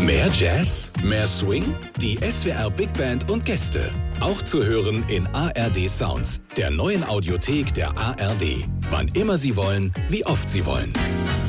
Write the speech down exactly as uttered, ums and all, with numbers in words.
Mehr Jazz? Mehr Swing? Die S W R Big Band und Gäste. Auch zu hören in A R D Sounds, der neuen Audiothek der A R D. Wann immer Sie wollen, wie oft Sie wollen.